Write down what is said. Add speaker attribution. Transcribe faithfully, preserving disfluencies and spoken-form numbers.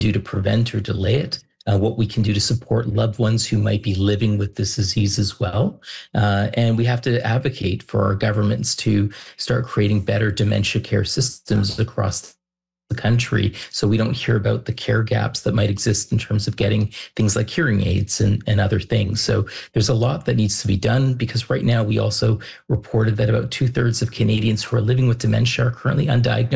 Speaker 1: do to prevent or delay it, uh, what we can do to support loved ones who might be living with this disease as well. Uh, and we have to advocate for our governments to start creating better dementia care systems across the country, so we don't hear about the care gaps that might exist in terms of getting things like hearing aids and, and other things. So there's a lot that needs to be done, because right now we also reported that about two thirds of Canadians who are living with dementia are currently undiagnosed.